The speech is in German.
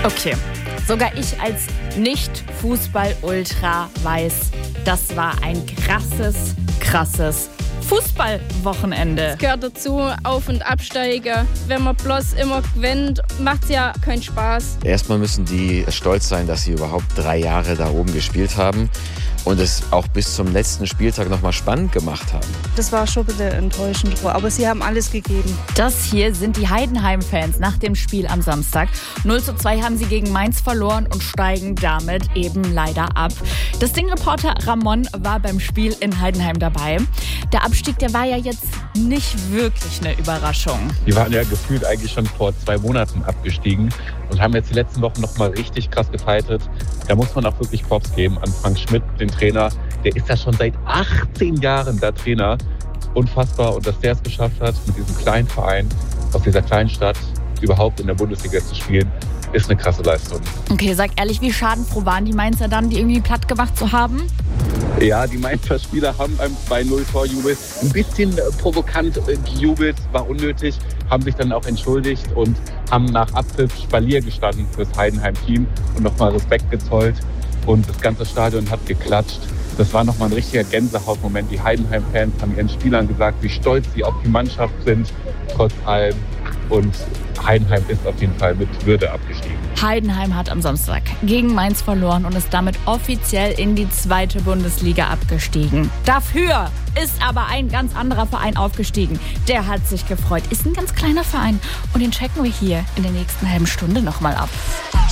Okay, sogar ich als Nicht-Fußball-Ultra weiß, das war ein krasses Fußballwochenende. Es gehört dazu, Auf- und Absteigen. Wenn man bloß immer gewinnt, macht es ja keinen Spaß. Erstmal müssen die stolz sein, dass sie überhaupt 3 Jahre da oben gespielt haben und es auch bis zum letzten Spieltag nochmal spannend gemacht haben. Das war schon ein bisschen enttäuschend, aber sie haben alles gegeben. Das hier sind die Heidenheim-Fans nach dem Spiel am Samstag. 0:2 haben sie gegen Mainz verloren und steigen damit eben leider ab. Das Ding-Reporter Ramon war beim Spiel in Heidenheim dabei. Der Abstieg, der war ja jetzt nicht wirklich eine Überraschung. Die waren ja gefühlt eigentlich schon vor 2 Monaten abgestiegen und haben jetzt die letzten Wochen nochmal richtig krass gefeitet. Da muss man auch wirklich Props geben an Frank Schmidt, den Trainer. Der ist ja schon seit 18 Jahren der Trainer. Unfassbar. Und dass der es geschafft hat, mit diesem kleinen Verein aus dieser kleinen Stadt überhaupt in der Bundesliga zu spielen, ist eine krasse Leistung. Okay, sag ehrlich, wie schadenfroh waren die Mainzer dann, die irgendwie platt gemacht zu haben? Ja, die Mainzer Spieler haben beim 2-0-Torjubel ein bisschen provokant gejubelt, war unnötig, haben sich dann auch entschuldigt und haben nach Abpfiff Spalier gestanden fürs Heidenheim-Team und nochmal Respekt gezollt und das ganze Stadion hat geklatscht. Das war nochmal ein richtiger Gänsehautmoment. Die Heidenheim-Fans haben ihren Spielern gesagt, wie stolz sie auf die Mannschaft sind, trotz allem. Und Heidenheim ist auf jeden Fall mit Würde abgestiegen. Heidenheim hat am Samstag gegen Mainz verloren und ist damit offiziell in die 2. Bundesliga abgestiegen. Dafür ist aber ein ganz anderer Verein aufgestiegen. Der hat sich gefreut. Ist ein ganz kleiner Verein und den checken wir hier in der nächsten halben Stunde nochmal ab.